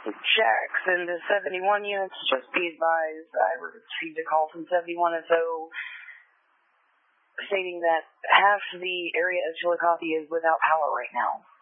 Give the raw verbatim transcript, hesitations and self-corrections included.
Jackson to seventy-one units, just be advised, I received a call from seventy-one S O stating that half the area of Chillicothe is without power right now.